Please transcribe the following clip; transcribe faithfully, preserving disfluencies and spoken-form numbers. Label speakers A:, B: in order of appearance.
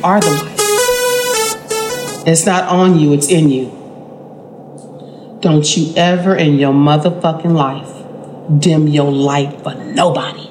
A: are the light. It's not on you, it's in you. Don't you ever in your motherfucking life dim your light for nobody.